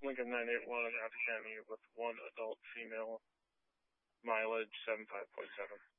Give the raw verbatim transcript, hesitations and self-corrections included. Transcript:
Lincoln nine eight one out of County with one adult female, mileage seven five point seven.